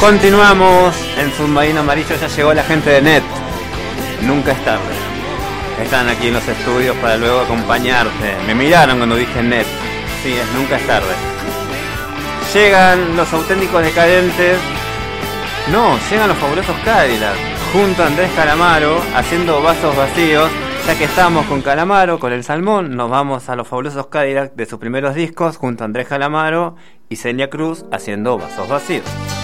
Continuamos en Submarino Amarillo. Ya llegó la gente de NET. Nunca es tarde. Están aquí en los estudios para luego acompañarte. Me miraron cuando dije NET. Sí, es nunca es tarde. Llegan los auténticos decadentes. No, llegan los fabulosos Cadillac. Junto a Andrés Calamaro haciendo vasos vacíos. Ya que estamos con Calamaro, con el Salmón, nos vamos a los fabulosos Cadillac de sus primeros discos junto a Andrés Calamaro y Celia Cruz haciendo vasos vacíos.